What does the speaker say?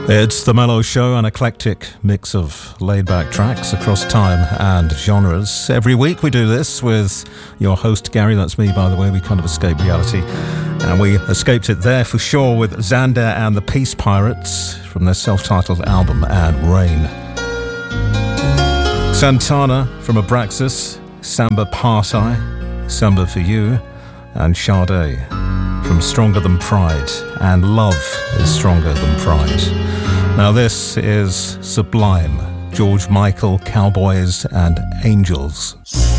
It's The Mellow Show, an eclectic mix of laid-back tracks across time and genres. Every week we do this with your host Gary, that's me by the way. We kind of escape reality, and we escaped it there for sure with Xander and the Peace Pirates from their self-titled album Add Rain. Santana from Abraxas, Samba Party, Samba for You, and Sade from Stronger Than Pride, and Love is Stronger Than Pride. Now this is Sublime, George Michael, Cowboys and Angels.